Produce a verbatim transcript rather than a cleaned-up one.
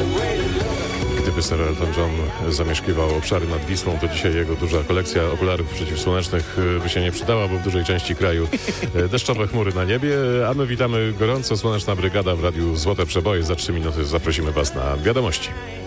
Gdyby Sir Elton John zamieszkiwał obszary nad Wisłą, to dzisiaj jego duża kolekcja okularów przeciwsłonecznych by się nie przydała, bo w dużej części kraju deszczowe chmury na niebie. A my witamy gorąco. Słoneczna Brygada w Radiu Złote Przeboje. Za trzy minuty zaprosimy Was na wiadomości.